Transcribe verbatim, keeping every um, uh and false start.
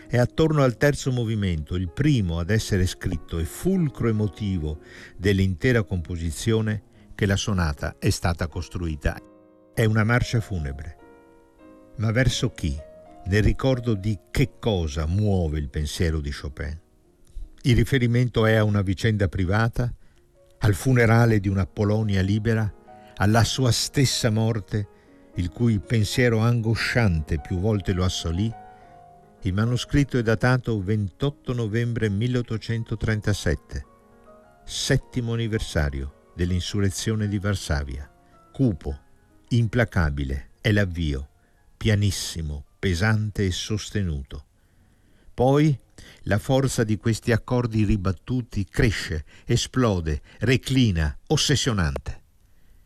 È attorno al terzo movimento, il primo ad essere scritto e fulcro emotivo dell'intera composizione, che la sonata è stata costruita. È una marcia funebre. Ma verso chi? Nel ricordo di che cosa muove il pensiero di Chopin? Il riferimento è a una vicenda privata, al funerale di una Polonia libera, alla sua stessa morte, il cui pensiero angosciante più volte lo assalì. Il manoscritto è datato ventotto novembre milleottocentotrentasette, settimo anniversario dell'insurrezione di Varsavia. Cupo, implacabile, è l'avvio, pianissimo, pesante e sostenuto. Poi la forza di questi accordi ribattuti cresce, esplode, reclina, ossessionante.